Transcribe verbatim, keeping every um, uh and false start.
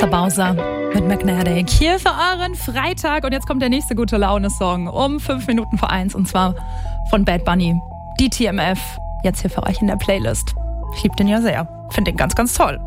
Bowser mit Magnetic hier für euren Freitag. Und jetzt kommt der nächste gute Laune-Song um fünf Minuten vor eins und zwar von Bad Bunny. D T M F, jetzt hier für euch in der Playlist. Ich liebe den ja sehr. Finde den ganz, ganz toll.